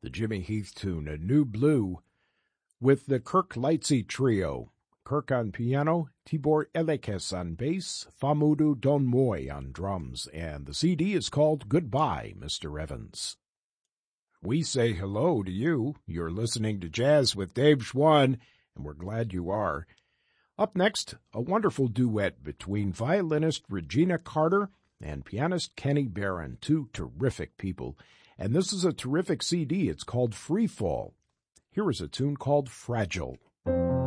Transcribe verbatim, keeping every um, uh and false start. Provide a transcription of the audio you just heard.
the Jimmy Heath tune, A New Blue, with the Kirk Lightsey Trio. Kirk on piano, Tibor Elekes on bass, Famudu Donmoy on drums, and the C D is called Goodbye, Mister Evans. We say hello to you. You're listening to Jazz with Dave Schwann, and we're glad you are. Up next, a wonderful duet between violinist Regina Carter and pianist Kenny Barron, two terrific people. And this is a terrific C D. It's called Free Fall. Here is a tune called Fragile.